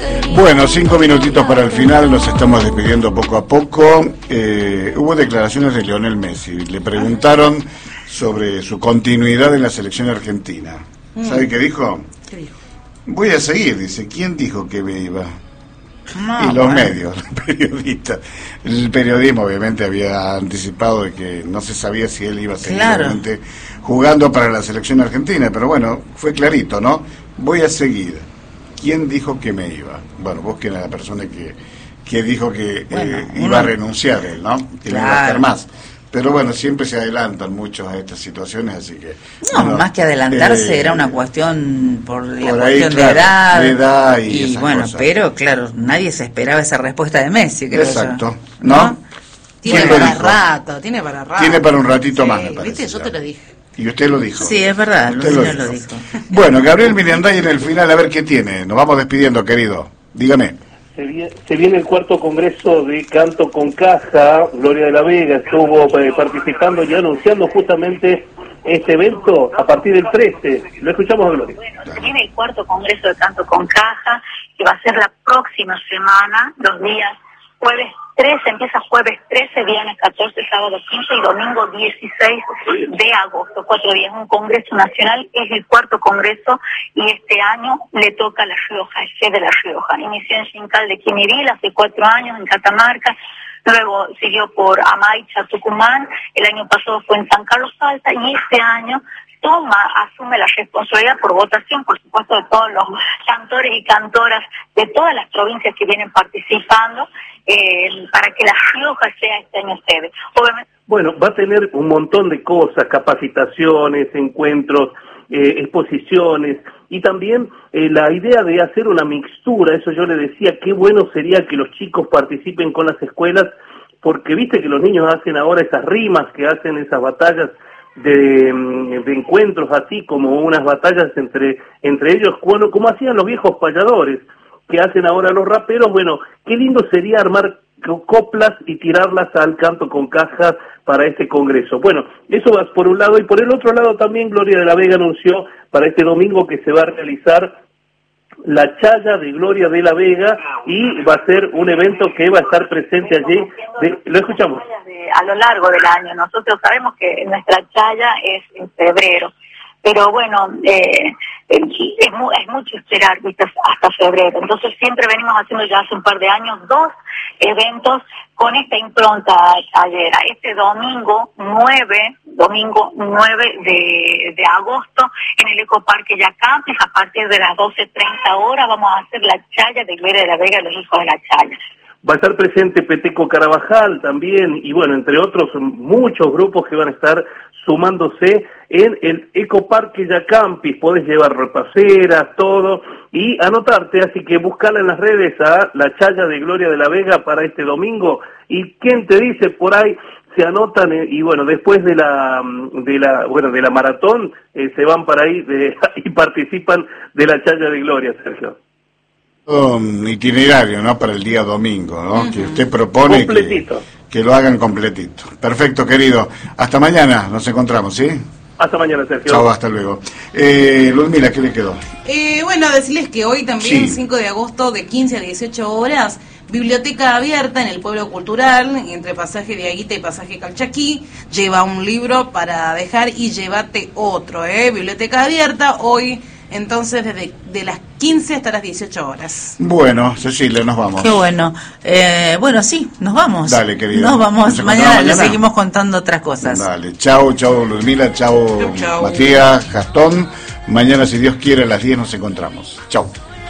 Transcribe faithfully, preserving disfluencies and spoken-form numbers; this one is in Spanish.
Bueno, cinco minutitos para el final, nos estamos despidiendo poco a poco. Eh, hubo declaraciones de Lionel Messi, le preguntaron sobre su continuidad en la selección argentina. ¿Sabe qué dijo? ¿Qué dijo? Voy a seguir, dice. ¿Quién dijo que me iba? No, y los bueno. medios, los periodistas. El periodismo obviamente había anticipado de que no se sabía si él iba a seguir Claro. obviamente, jugando para la selección argentina, pero bueno, fue clarito, ¿no? Voy a seguir. ¿Quién dijo que me iba? Bueno, vos que era la persona que, que dijo que Bueno, eh, uno... iba a renunciar él, ¿no? Que Claro. no iba a estar más. Pero bueno, siempre se adelantan muchos a estas situaciones, así que... No, bueno, más que adelantarse, eh, era una cuestión por la por ahí, cuestión claro, de edad. de edad y esas bueno, cosas. pero claro, nadie se esperaba esa respuesta de Messi, creo Exacto, yo. ¿no? Tiene ¿Quién lo para dijo? rato, tiene para rato. Tiene para un ratito Sí, más, me parece. Viste, yo ya. te lo dije. Y usted lo dijo. Sí, es verdad, Usted Lucina lo lo dijo. dijo. Bueno, Gabriel Miranday en el final, a ver qué tiene. Nos vamos despidiendo, querido. Dígame. Se viene, se viene el cuarto congreso de Canto con Caja. Gloria de la Vega estuvo eh, participando y anunciando justamente este evento a partir del trece. Lo escuchamos a Gloria. Bueno, se viene el cuarto congreso de Canto con Caja, que va a ser la próxima semana, los días jueves trece, empieza jueves trece, viernes catorce, sábado quince y domingo dieciséis de agosto, cuatro días. Un congreso nacional, es el cuarto congreso y este año le toca a La Rioja, el C de La Rioja. Inició en Xincal de Quimirí hace cuatro años, en Catamarca, luego siguió por Amaicha, Tucumán, el año pasado fue en San Carlos Salta y este año toma, asume la responsabilidad por votación, por supuesto, de todos los cantores y cantoras de todas las provincias que vienen participando, eh, para que La Rioja sea este año sede. Obviamente. Bueno, va a tener un montón de cosas, capacitaciones, encuentros, eh, exposiciones, y también eh, la idea de hacer una mixtura. Eso yo le decía, qué bueno sería que los chicos participen con las escuelas, porque viste que los niños hacen ahora esas rimas, que hacen esas batallas de, de encuentros, así como unas batallas entre entre ellos, bueno, como hacían los viejos payadores, que hacen ahora los raperos. Bueno, qué lindo sería armar coplas y tirarlas al Canto con Caja para este congreso. Bueno, eso va por un lado, y por el otro lado también Gloria de la Vega anunció para este domingo que se va a realizar la chaya de Gloria de la Vega, y va a ser un evento que va a estar presente allí. De, lo escuchamos. A lo largo del año, nosotros sabemos que nuestra chaya es en febrero, pero bueno, eh, es, mu es mucho esperar, ¿viste? Hasta febrero. Entonces siempre venimos haciendo ya hace un par de años dos eventos con esta impronta chayera. Este domingo nueve, domingo nueve de, de agosto, en el Ecoparque Yacampes, a partir de las doce treinta horas, vamos a hacer la chaya de Gloria de la Vega, los hijos de la chaya. Va a estar presente Peteco Carabajal también, y bueno, entre otros muchos grupos que van a estar sumándose en el Ecoparque Yacampis. Podés llevar repaseras, todo, y anotarte, así que buscala en las redes a la chaya de Gloria de la Vega para este domingo, y quién te dice, por ahí se anotan, eh, y bueno, después de la de la bueno de la maratón eh, se van para ahí de, y participan de la chaya de Gloria, Sergio. Un itinerario, ¿no? Para el día domingo, ¿no? Uh-huh. Que usted propone que, que lo hagan completito. Perfecto, querido. Hasta mañana nos encontramos, ¿sí? Hasta mañana, Sergio. Chao, hasta luego. Eh, Ludmila, ¿qué le quedó? Eh, bueno, decirles que hoy también, Sí. cinco de agosto, de quince a dieciocho horas, biblioteca abierta en el Pueblo Cultural, entre Pasaje de Aguita y Pasaje Calchaquí. Lleva un libro para dejar y llévate otro, ¿eh? Biblioteca abierta hoy. Entonces, desde de las quince hasta las dieciocho horas. Bueno, Cecilia, nos vamos. Qué bueno. Eh, bueno, sí, nos vamos. Dale, querida. Nos vamos. ¿Nos Mañana, mañana le seguimos contando otras cosas. Dale, chao, chao, Ludmila, chao, Chau, chau. Matías, Gastón. Mañana, si Dios quiere, a las diez nos encontramos. Chao.